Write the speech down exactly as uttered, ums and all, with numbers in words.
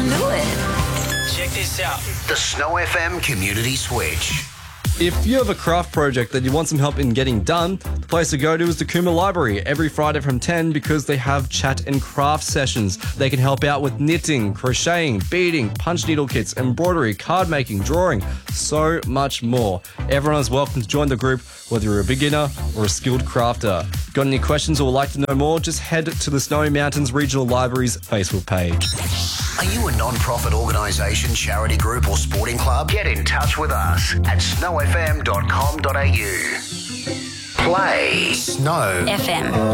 can do it. Check this out. The Snow F M Community Switch. If you have a craft project that you want some help in getting done, the place to go to is the Coombe Library every Friday from ten because they have chat and craft sessions. They can help out with knitting, crocheting, beading, punch needle kits, embroidery, card making, drawing, so much more. Everyone is welcome to join the group, whether you're a beginner or a skilled crafter. Got any questions or would like to know more? Just head to the Snowy Mountains Regional Library's Facebook page. Are you a non-profit organisation, charity group or sporting club? Get in touch with us at snow f m dot com dot a u. Play Snow F M.